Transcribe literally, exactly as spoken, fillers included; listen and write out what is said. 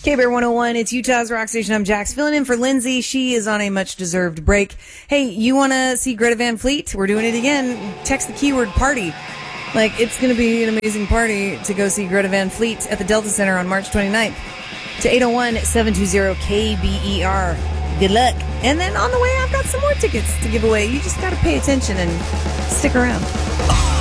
K-Bear one oh one, it's Utah's Rock Station. I'm Jax, filling in for Lindsay. She is on a much-deserved break. Hey, you want to see Greta Van Fleet? We're doing it again. Text the keyword party. Like, it's going to be an amazing party to go see Greta Van Fleet at the Delta Center on March twenty-ninth to eight oh one, seven two zero, K B E R. Good luck. And then on the way, I've got some more tickets to give away. You just got to pay attention and stick around.